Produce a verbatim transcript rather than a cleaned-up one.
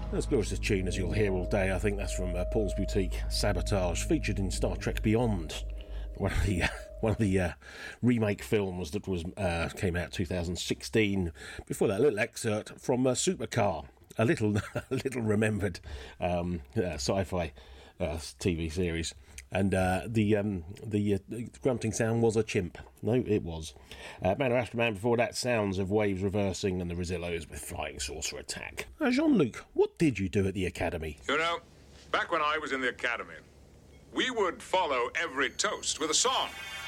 As glorious a tune as you'll hear all day, I think that's from uh, Paul's Boutique, Sabotage, featured in Star Trek Beyond, one of the uh, one of the uh, remake films that was uh, came out two thousand sixteen. Before that, a little excerpt from uh, Supercar, a little a little remembered um, uh, sci-fi uh, T V series. And uh, the um, the, uh, the grunting sound was a chimp. No, it was. Uh, Man of Astroman before that, sounds of waves reversing and the Rosillos with Flying Saucer Attack. Uh, Jean-Luc, what did you do at the Academy? You know, back when I was in the Academy, we would follow every toast with a song.